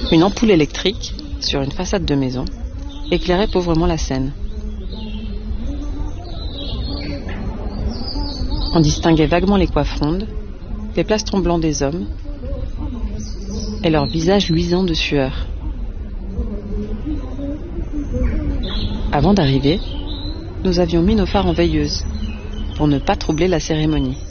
Une ampoule électrique, sur une façade de maison, éclairait pauvrement la scène. On distinguait vaguement les coiffes rondes, les plastrons blancs des hommes et leurs visages luisants de sueur. Avant d'arriver, nous avions mis nos phares en veilleuse pour ne pas troubler la cérémonie.